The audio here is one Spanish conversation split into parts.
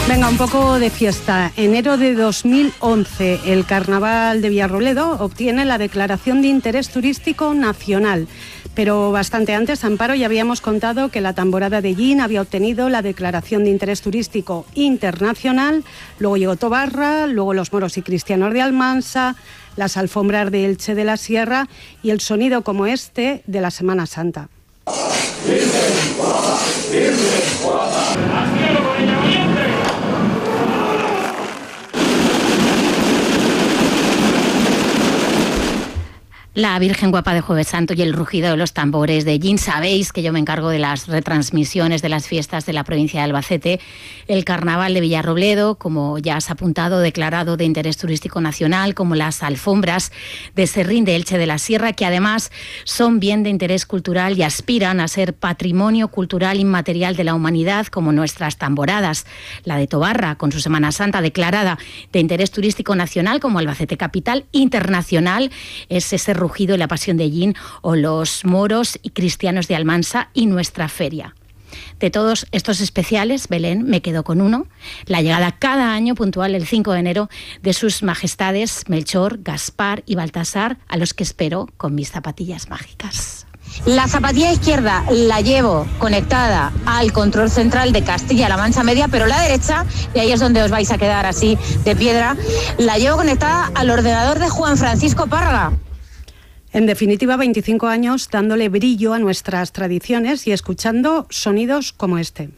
Venga, un poco de fiesta. Enero de 2011, el Carnaval de Villarrobledo obtiene la declaración de interés turístico nacional. Pero bastante antes, Amparo, ya habíamos contado que la tamborada de Llín había obtenido la declaración de interés turístico internacional. Luego llegó Tobarra, luego los moros y cristianos de Almansa, las alfombras de Elche de la Sierra y el sonido como este de la Semana Santa. La Virgen Guapa de Jueves Santo y el rugido de los tambores de Llín. Sabéis que yo me encargo de las retransmisiones de las fiestas de la provincia de Albacete. El Carnaval de Villarrobledo, como ya has apuntado, declarado de interés turístico nacional, como las alfombras de Serrín de Elche de la Sierra, que además son bien de interés cultural y aspiran a ser patrimonio cultural inmaterial de la humanidad, como nuestras tamboradas. La de Tobarra, con su Semana Santa declarada de interés turístico nacional, como Albacete Capital Internacional, es ese rugido y la pasión de Llín, o los moros y cristianos de Almansa y nuestra feria. De todos estos especiales, Belén, me quedo con uno: la llegada cada año puntual el 5 de enero de sus majestades Melchor, Gaspar y Baltasar, a los que espero con mis zapatillas mágicas. La zapatilla izquierda la llevo conectada al control central de Castilla-La Mancha Media, pero la derecha, y ahí es donde os vais a quedar así de piedra, la llevo conectada al ordenador de Juan Francisco Párraga. En definitiva, 25 años dándole brillo a nuestras tradiciones y escuchando sonidos como este.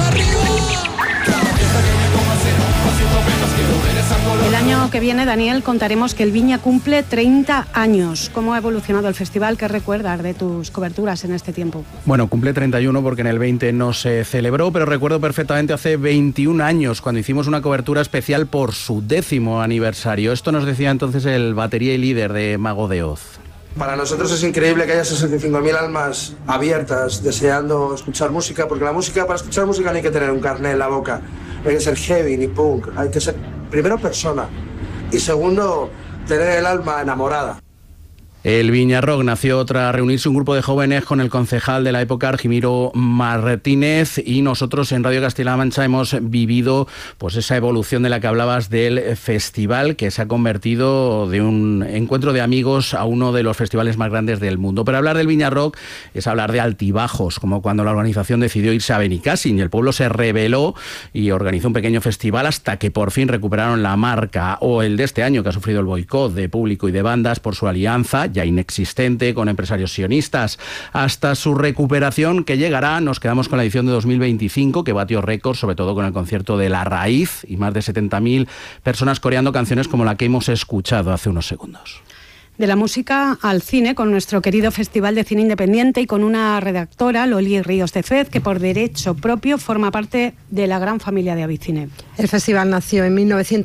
El año que viene, Daniel, contaremos que el Viña cumple 30 años. ¿Cómo ha evolucionado el festival? ¿Qué recuerdas de tus coberturas en este tiempo? Bueno, cumple 31 porque en el 20 no se celebró, pero recuerdo perfectamente hace 21 años cuando hicimos una cobertura especial por su 10º aniversario. Esto nos decía entonces el batería y líder de Mago de Oz. Para nosotros es increíble que haya 65.000 almas abiertas deseando escuchar música, porque para escuchar música no hay que tener un carné en la boca, no hay que ser heavy ni punk, hay que ser primero persona y segundo tener el alma enamorada. El Viña Rock nació tras reunirse un grupo de jóvenes con el concejal de la época, Argimiro Martínez, y nosotros en Radio Castilla-La Mancha hemos vivido pues esa evolución de la que hablabas del festival, que se ha convertido de un encuentro de amigos a uno de los festivales más grandes del mundo. Pero hablar del Viña Rock es hablar de altibajos, como cuando la organización decidió irse a Benicàssim y el pueblo se rebeló y organizó un pequeño festival hasta que por fin recuperaron la marca, o el de este año, que ha sufrido el boicot de público y de bandas por su alianza ya inexistente con empresarios sionistas. Hasta su recuperación, que llegará, nos quedamos con la edición de 2025, que batió récord, sobre todo con el concierto de La Raíz y más de 70.000 personas coreando canciones como la que hemos escuchado hace unos segundos. De la música al cine, con nuestro querido Festival de Cine Independiente y con una redactora, Loli Ríos de Fez, que por derecho propio forma parte de la gran familia de Avicine. El festival nació en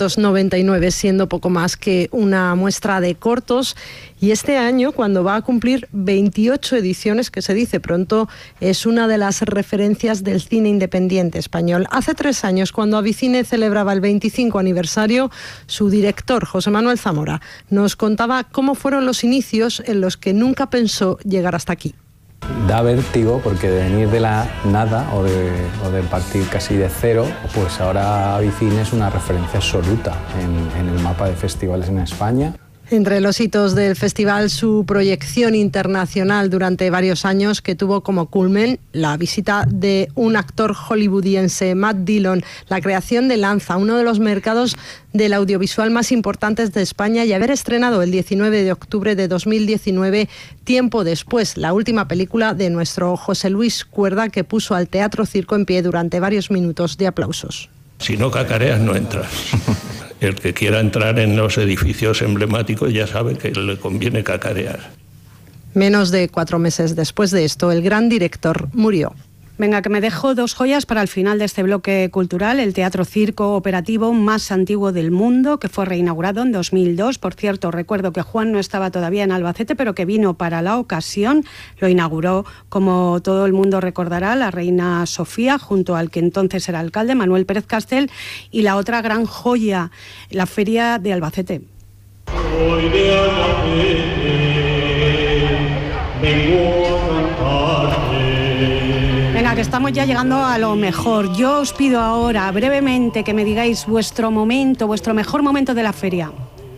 1999, siendo poco más que una muestra de cortos, y este año, cuando va a cumplir 28 ediciones, que se dice pronto, es una de las referencias del cine independiente español. Hace 3 años, cuando Avicine celebraba el 25 aniversario, su director, José Manuel Zamora, nos contaba cómo fueron los inicios en los que nunca pensó llegar hasta aquí. Da vértigo porque de venir de la nada o de partir casi de cero, pues ahora Avicine es una referencia absoluta en el mapa de festivales en España. Entre los hitos del festival, su proyección internacional durante varios años, que tuvo como culmen la visita de un actor hollywoodiense, Matt Dillon, la creación de Lanza, uno de los mercados del audiovisual más importantes de España, y haber estrenado el 19 de octubre de 2019, tiempo después, la última película de nuestro José Luis Cuerda, que puso al Teatro Circo en pie durante varios minutos de aplausos. Si no cacareas, no entras. El que quiera entrar en los edificios emblemáticos ya sabe que le conviene cacarear. Menos de 4 meses después de esto, el gran director murió. Venga, que me dejo 2 joyas para el final de este bloque cultural. El Teatro Circo operativo más antiguo del mundo, que fue reinaugurado en 2002. Por cierto, recuerdo que Juan no estaba todavía en Albacete, pero que vino para la ocasión. Lo inauguró, como todo el mundo recordará, la reina Sofía, junto al que entonces era alcalde, Manuel Pérez Castel. Y la otra gran joya, la Feria de Albacete. Soy de Albacete, vengo a cantarte. Venga, Venga, que estamos ya llegando a lo mejor. Yo os pido ahora, brevemente, que me digáis vuestro mejor momento de la feria.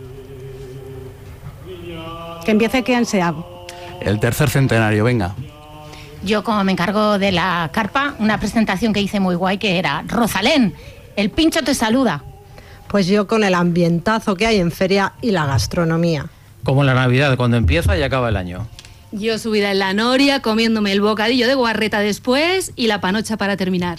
Que empiece quien sea. El tercer centenario, venga. Yo, como me encargo de la carpa, una presentación que hice muy guay, que era: Rosalén, el pincho te saluda. Pues yo con el ambientazo que hay en feria y la gastronomía. Como la Navidad, cuando empieza y acaba el año. Yo subida en la noria, comiéndome el bocadillo de guarreta después y la panocha para terminar.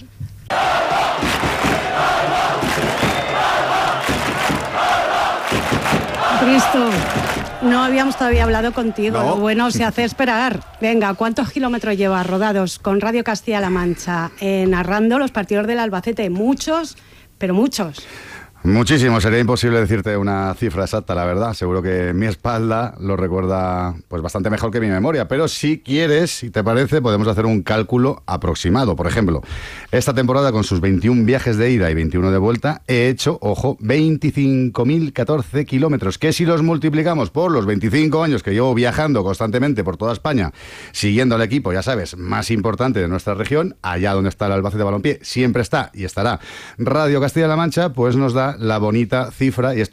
Cristo, no habíamos todavía hablado contigo. No. Lo bueno se hace esperar. Venga, ¿cuántos kilómetros llevas rodados con Radio Castilla-La Mancha narrando los partidos del Albacete? Muchos, pero muchos. Muchísimo, sería imposible decirte una cifra exacta, la verdad. Seguro que mi espalda lo recuerda pues bastante mejor que mi memoria, pero si quieres, si te parece, podemos hacer un cálculo aproximado. Por ejemplo, esta temporada, con sus 21 viajes de ida y 21 de vuelta, he hecho, ojo, 25.014 kilómetros, que si los multiplicamos por los 25 años que llevo viajando constantemente por toda España, siguiendo al equipo, ya sabes, más importante de nuestra región, allá donde está el Albacete Balompié, siempre está y estará Radio Castilla-La Mancha, pues nos da la bonita cifra, y esto